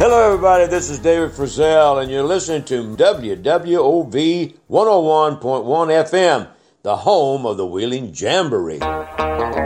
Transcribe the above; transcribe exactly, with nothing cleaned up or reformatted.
Hello, everybody. This is David Frizzell, and you're listening to W W O V one oh one point one F M, the home of the Wheeling Jamboree.